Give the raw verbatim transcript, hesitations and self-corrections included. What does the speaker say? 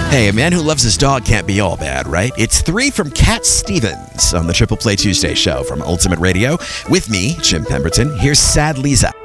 Hey, a man who loves his dog can't be all bad, right? It's Three from Cat Stevens on the Triple Play Tuesday show from Ultimate Radio. With me, Jim Pemberton. Here's Sad Lisa.